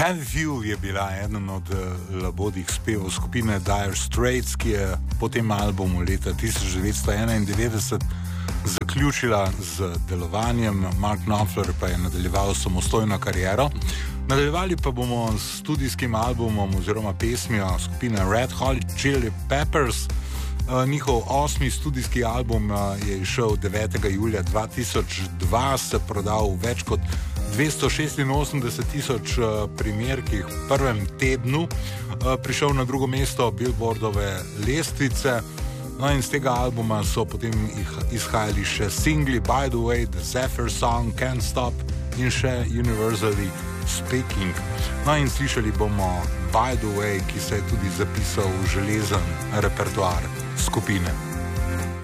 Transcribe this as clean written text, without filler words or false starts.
Have You je bila eden od labodih spevov skupine Dire Straits, ki je po tem albumu leta 1991 zaključila z delovanjem. Mark Knopfler pa je nadaljeval samostojno kariero. Nadaljevali pa bomo s studijskim albumom oziroma pesmijo skupine Red Hot Chili Peppers. Njihov 8. studijski album je izšel 9. julija 2002, se prodal v več kot 286,000 primerkih v prvem tednu, prišel na drugo mesto Billboardove lestvice. No in z tega albuma so potem izhajali še singli By the Way, The Zephyr Song, Can't Stop in še Universally Speaking. No in slišali bomo By the Way, ki se je tudi zapisal v železen repertoar skupine.